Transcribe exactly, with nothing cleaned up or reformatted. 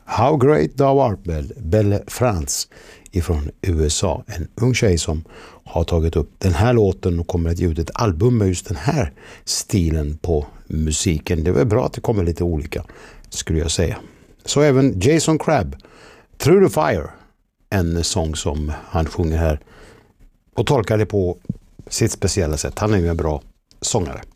How Great Thou Art, Belle France ifrån U S A. En ung tjej som har tagit upp den här låten och kommer att ge ut ett album med just den här stilen på musiken. Det är väl bra att det kommer lite olika, skulle jag säga. Så även Jason Crabb, Through the Fire, en sång som han sjunger här och tolkar det på sitt speciella sätt. Han är ju en bra sångare.